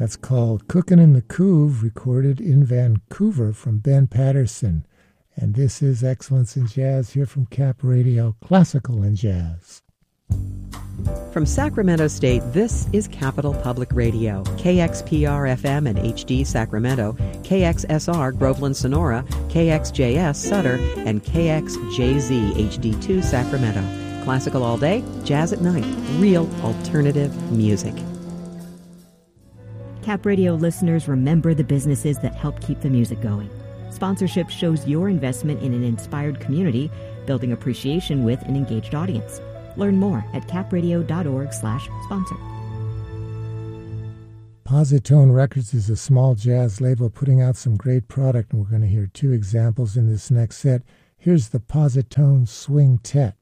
That's called Cookin' in the Coov, recorded in Vancouver from Ben Patterson. And this is Excellence in Jazz here from Cap Radio, Classical and Jazz. From Sacramento State, this is Capital Public Radio, KXPR-FM and HD Sacramento, KXSR Groveland Sonora, KXJS Sutter, and KXJZ HD2 Sacramento. Classical all day, jazz at night, real alternative music. Cap Radio listeners, remember the businesses that help keep the music going. Sponsorship shows your investment in an inspired community, building appreciation with an engaged audience. Learn more at capradio.org/sponsor. Positone Records is a small jazz label putting out some great product, and we're going to hear two examples in this next set. Here's the Positone Swing Tet.